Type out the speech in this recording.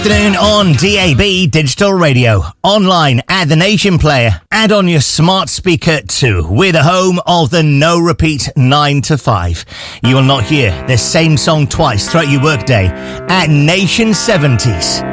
Afternoon on DAB Digital Radio, online at the Nation Player, and on your smart speaker too. We're the home of the no repeat 9 to 5. You will not hear the same song twice throughout your workday at Nation 70s.